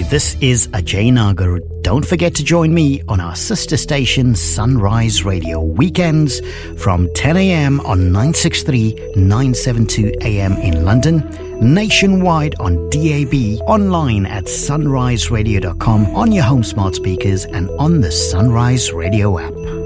This is Ajay Nagar. Don't forget to join me on our sister station Sunrise Radio weekends from 10 a.m. on 963, 972 a.m. in London, nationwide on DAB, online at sunriseradio.com, on your home smart speakers and on the Sunrise Radio app.